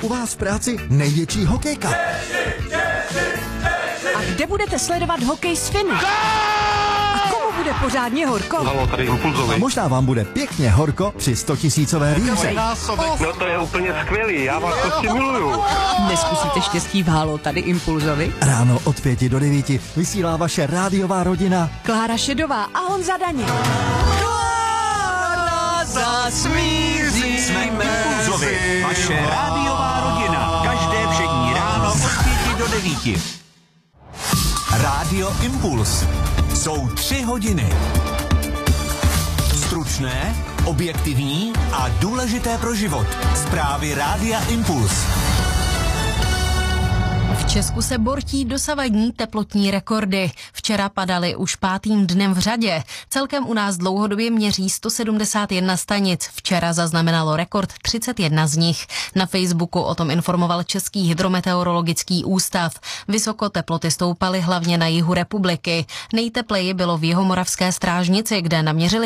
u vás v práci největší hokejka? A kde budete sledovat hokej s Finy? A komu bude pořádně horko? Halo, tady Impulzovi. A možná vám bude pěkně horko při 100 000 výhře. No to je úplně skvělý, já vás prostě miluju. Neskusíte štěstí v Halo, tady Impulzovi? Ráno od 5 do 9 vysílá vaše rádiová rodina Klára Šedová a Honza Daněk. Jsme Impulzovi, vaše rádiová rodina. Každé všední ráno od 5 do 9. Rádio Impuls. Jsou 3 hodiny. Stručné, objektivní a důležité pro život. Zprávy Rádia Impuls. V Česku se bortí dosavadní teplotní rekordy. Včera padaly už 5. dnem v řadě. Celkem u nás dlouhodobě měří 171 stanic. Včera zaznamenalo rekord 31 z nich. Na Facebooku o tom informoval Český hydrometeorologický ústav. Vysoko teploty stoupaly hlavně na jihu republiky. Nejtepleji bylo v Jihomoravské Strážnici, kde naměřili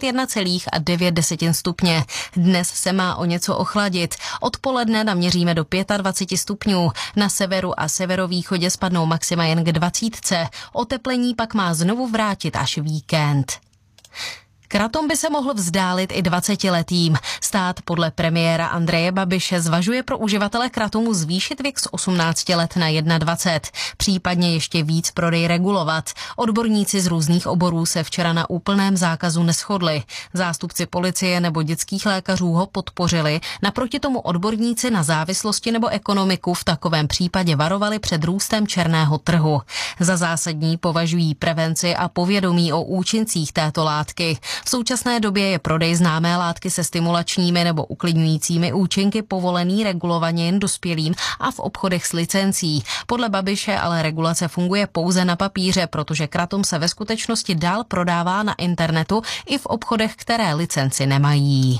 31,9 stupně. Dnes se má o něco ochladit. Odpoledne naměříme do 25 stupňů. Na severu a severovýchodě spadnou maxima jen k 20. Oteplení pak má znovu vrátit až víkend. Kratom by se mohl vzdálit i 20letým. Stát podle premiéra Andreje Babiše zvažuje pro uživatele kratomu zvýšit věk z 18 let na 21. Případně ještě víc prodej regulovat. Odborníci z různých oborů se včera na úplném zákazu neshodli. Zástupci policie nebo dětských lékařů ho podpořili, naproti tomu odborníci na závislosti nebo ekonomiku v takovém případě varovali před růstem černého trhu. Za zásadní považují prevenci a povědomí o účincích této látky. V současné době je prodej známé látky se stimulačními nebo uklidňujícími účinky povolený regulovaně jen dospělým a v obchodech s licencí. Podle Babiše ale regulace funguje pouze na papíře, protože kratom se ve skutečnosti dál prodává na internetu i v obchodech, které licenci nemají.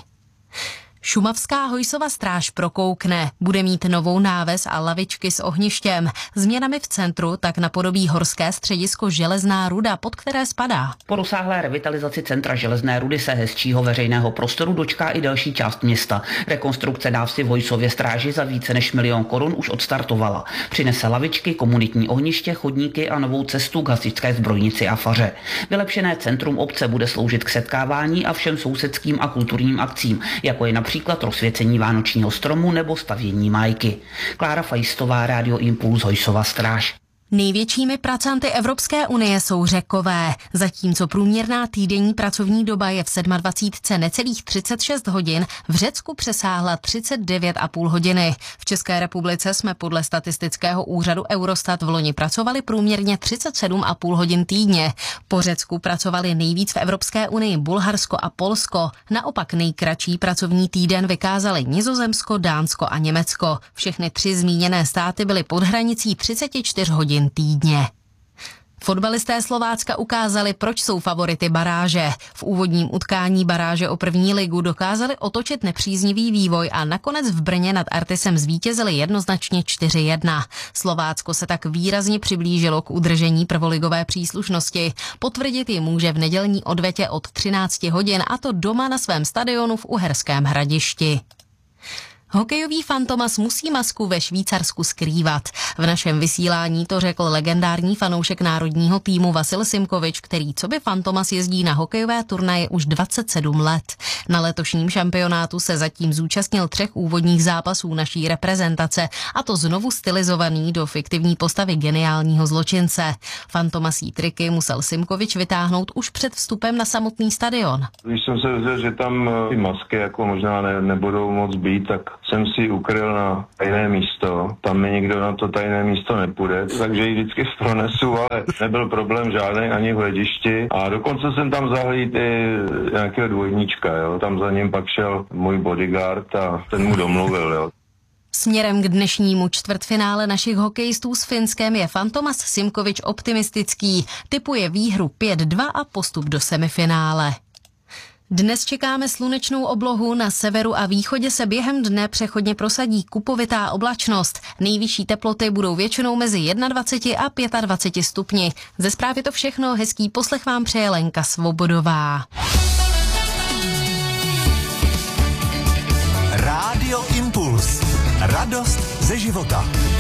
Šumavská Hojsova stráž prokoukne, bude mít novou náves a lavičky s ohništěm. Změnami v centru tak napodobí horské středisko Železná Ruda, pod které spadá. Po rozsáhlé revitalizaci centra Železné Rudy se hezčího veřejného prostoru dočká i další část města. Rekonstrukce návsi v Hojsově stráži za více než 1 000 000 korun už odstartovala. Přinese lavičky, komunitní ohniště, chodníky a novou cestu k hasičské zbrojnici a faře. Vylepšené centrum obce bude sloužit k setkávání a všem sousedským a kulturním akcím, jako je například rozsvěcení vánočního stromu nebo stavění májky. Klára Fajstová, Rádio Impuls, Hojsova stráž. Největšími pracanty Evropské unie jsou Řekové, zatímco průměrná týdenní pracovní doba je v 27 necelých 36 hodin, v Řecku přesáhla 39,5 hodiny. V České republice jsme podle statistického úřadu Eurostat v loni pracovali průměrně 37,5 hodin týdně. Po Řecku pracovali nejvíc v Evropské unii Bulharsko a Polsko. Naopak nejkratší pracovní týden vykázali Nizozemsko, Dánsko a Německo. Všechny 3 zmíněné státy byly pod hranicí 34 hodin týdně. Fotbalisté Slovácka ukázali, proč jsou favority baráže. V úvodním utkání baráže o první ligu dokázali otočit nepříznivý vývoj a nakonec v Brně nad Artisem zvítězili jednoznačně 4-1. Slovácko se tak výrazně přiblížilo k udržení prvoligové příslušnosti. Potvrdit ji může v nedělní odvetě od 13 hodin, a to doma na svém stadionu v Uherském Hradišti. Hokejový Fantomas musí masku ve Švýcarsku skrývat. V našem vysílání to řekl legendární fanoušek národního týmu Vasil Simkovič, který coby Fantomas jezdí na hokejové turnaje už 27 let. Na letošním šampionátu se zatím zúčastnil 3 úvodních zápasů naší reprezentace, a to znovu stylizovaný do fiktivní postavy geniálního zločince. Fantomasí triky musel Simkovič vytáhnout už před vstupem na samotný stadion. Když jsem se vzal, že tam ty masky jako možná nebudou moc být, tak jsem si ukryl na tajné místo. Tam mi nikdo na to tajné místo nepůjde, takže ji vždycky pronesu, ale nebyl problém žádný ani v hledišti. A dokonce jsem tam zahlídl i nějakého dvojníčka, jo. Tam za ním pak šel můj bodyguard a ten mu domluvil, jo. Směrem k dnešnímu čtvrtfinále našich hokejistů s Finskem je Fantomas Simkovič optimistický. Tipuje výhru 5-2 a postup do semifinále. Dnes čekáme slunečnou oblohu, na severu a východě se během dne přechodně prosadí kupovitá oblačnost. Nejvyšší teploty budou většinou mezi 21 a 25 stupni. Ze zprávy je to všechno, hezký poslech vám přeje Lenka Svobodová. Rádio Impuls. Radost ze života.